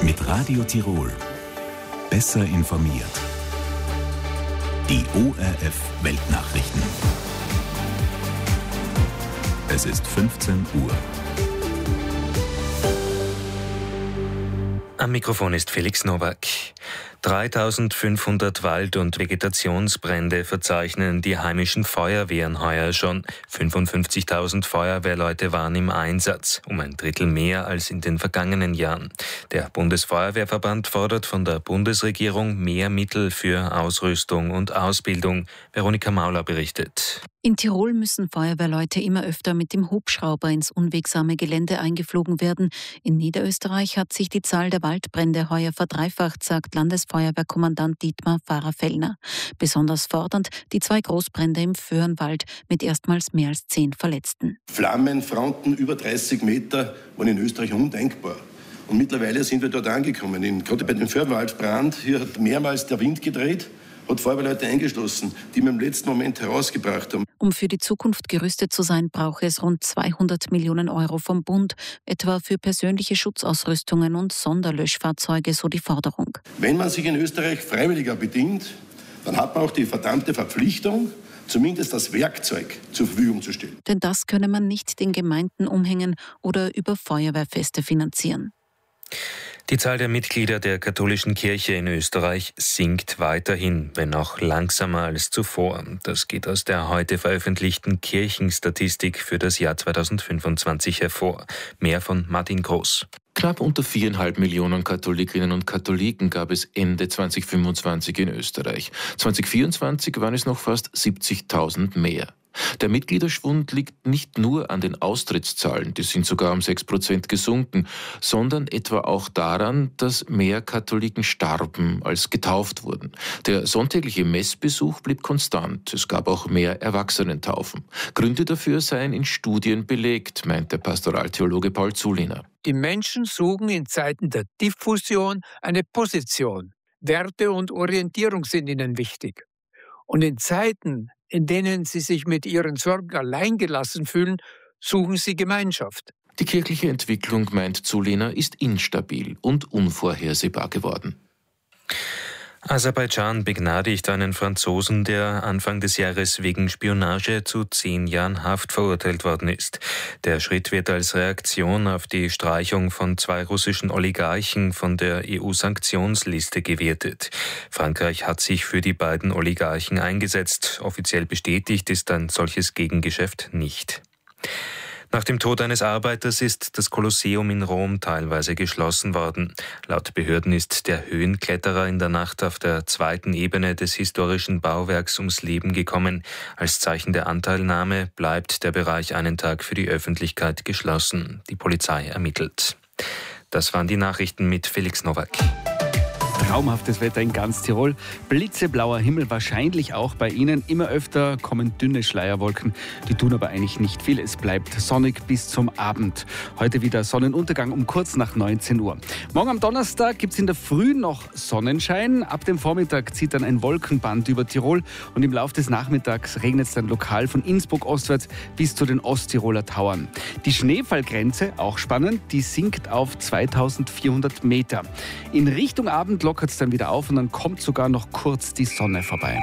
Mit Radio Tirol. Besser informiert. Die ORF Weltnachrichten. Es ist 15 Uhr. Am Mikrofon ist Felix Nowak. 3500 Wald- und Vegetationsbrände verzeichnen die heimischen Feuerwehren heuer schon. 55.000 Feuerwehrleute waren im Einsatz, um ein Drittel mehr als in den vergangenen Jahren. Der Bundesfeuerwehrverband fordert von der Bundesregierung mehr Mittel für Ausrüstung und Ausbildung. Veronika Mauler berichtet. In Tirol müssen Feuerwehrleute immer öfter mit dem Hubschrauber ins unwegsame Gelände eingeflogen werden. In Niederösterreich hat sich die Zahl der Waldbrände heuer verdreifacht, sagt Landesfeuerwehrkommandant Dietmar Pfarrer-Fellner. Besonders fordernd die 2 Großbrände im Föhrenwald mit erstmals mehr als 10 Verletzten. Flammenfronten über 30 Meter waren in Österreich undenkbar. Und mittlerweile sind wir dort angekommen. Gerade bei dem Föhrenwaldbrand, hier hat mehrmals der Wind gedreht, hat Feuerwehrleute eingeschlossen, die wir im letzten Moment herausgebracht haben. Um für die Zukunft gerüstet zu sein, brauche es rund 200 Millionen Euro vom Bund, etwa für persönliche Schutzausrüstungen und Sonderlöschfahrzeuge, so die Forderung. Wenn man sich in Österreich freiwilliger bedient, dann hat man auch die verdammte Verpflichtung, zumindest das Werkzeug zur Verfügung zu stellen. Denn das könne man nicht den Gemeinden umhängen oder über Feuerwehrfeste finanzieren. Die Zahl der Mitglieder der katholischen Kirche in Österreich sinkt weiterhin, wenn auch langsamer als zuvor. Das geht aus der heute veröffentlichten Kirchenstatistik für das Jahr 2025 hervor. Mehr von Martin Groß. Knapp unter 4,5 Millionen Katholikinnen und Katholiken gab es Ende 2025 in Österreich. 2024 waren es noch fast 70.000 mehr. Der Mitgliederschwund liegt nicht nur an den Austrittszahlen, die sind sogar um 6% gesunken, sondern etwa auch daran, dass mehr Katholiken starben als getauft wurden. Der sonntägliche Messbesuch blieb konstant, es gab auch mehr Erwachsenentaufen. Gründe dafür seien in Studien belegt, meint der Pastoraltheologe Paul Zuliner. Die Menschen suchen in Zeiten der Diffusion eine Position. Werte und Orientierung sind ihnen wichtig. Und in Zeiten, in denen sie sich mit ihren Sorgen alleingelassen fühlen, suchen sie Gemeinschaft. Die kirchliche Entwicklung, meint Zuliner, ist instabil und unvorhersehbar geworden. Aserbaidschan begnadigt einen Franzosen, der Anfang des Jahres wegen Spionage zu 10 Jahren Haft verurteilt worden ist. Der Schritt wird als Reaktion auf die Streichung von 2 russischen Oligarchen von der EU-Sanktionsliste gewertet. Frankreich hat sich für die beiden Oligarchen eingesetzt. Offiziell bestätigt ist ein solches Gegengeschäft nicht. Nach dem Tod eines Arbeiters ist das Kolosseum in Rom teilweise geschlossen worden. Laut Behörden ist der Höhenkletterer in der Nacht auf der 2. Ebene des historischen Bauwerks ums Leben gekommen. Als Zeichen der Anteilnahme bleibt der Bereich einen Tag für die Öffentlichkeit geschlossen. Die Polizei ermittelt. Das waren die Nachrichten mit Felix Nowak. Traumhaftes Wetter in ganz Tirol, blitzeblauer Himmel wahrscheinlich auch bei Ihnen. Immer öfter kommen dünne Schleierwolken, die tun aber eigentlich nicht viel. Es bleibt sonnig bis zum Abend. Heute wieder Sonnenuntergang um kurz nach 19 Uhr. Morgen am Donnerstag gibt es in der Früh noch Sonnenschein. Ab dem Vormittag zieht dann ein Wolkenband über Tirol und im Laufe des Nachmittags regnet es dann lokal von Innsbruck ostwärts bis zu den Osttiroler Tauern. Die Schneefallgrenze, auch spannend, die sinkt auf 2400 Meter. In Richtung Abend lockert es dann wieder auf und dann kommt sogar noch kurz die Sonne vorbei.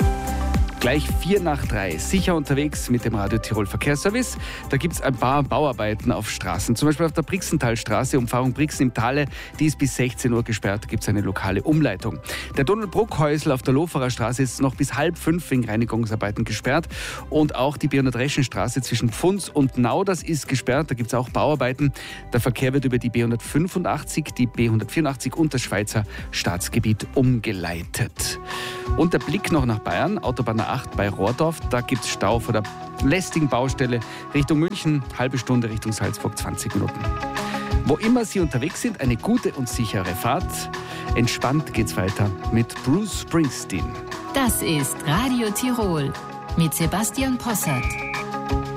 Gleich 2:45, sicher unterwegs mit dem Radio Tirol Verkehrsservice. Da gibt es ein paar Bauarbeiten auf Straßen. Zum Beispiel auf der Brixentalstraße, Umfahrung Brixen im Tale, die ist bis 16 Uhr gesperrt, da gibt es eine lokale Umleitung. Der Donald-Bruck-Häusl auf der Loferer Straße ist noch bis 4:30 wegen Reinigungsarbeiten gesperrt. Und auch die Bernhard-Reschen-Straße zwischen Pfunds und Nauders ist gesperrt, da gibt es auch Bauarbeiten. Der Verkehr wird über die B185, die B184 und das Schweizer Staatsgebiet umgeleitet. Und der Blick noch nach Bayern, Autobahn A8 bei Rohrdorf, da gibt es Stau vor der lästigen Baustelle Richtung München, halbe Stunde Richtung Salzburg, 20 Minuten. Wo immer Sie unterwegs sind, eine gute und sichere Fahrt. Entspannt geht's weiter mit Bruce Springsteen. Das ist Radio Tirol mit Sebastian Possert.